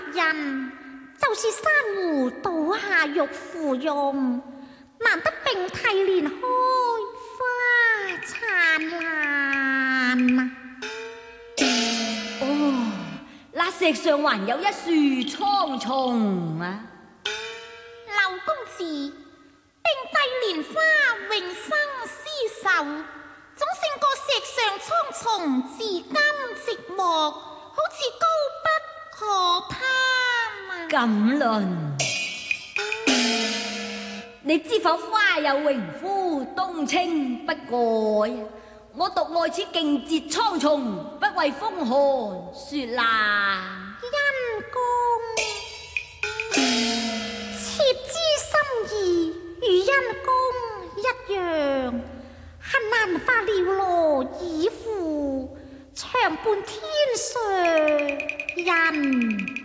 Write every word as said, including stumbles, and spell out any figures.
人，就是珊瑚倒下玉芙蓉，難得並蒂蓮開花燦爛。 哦，那石上還有一樹蒼松啊！ 劉公子，並蒂蓮花永生廝守，總勝過石上蒼松至今寂寞，好似高不可攀啊！ 咁論，你知否花有榮枯，冬青不改。我獨愛此勁節蒼松，不為風寒雪冷。 因公，妾之心意與因公一樣，恨難化了羅以赴，長伴天上人。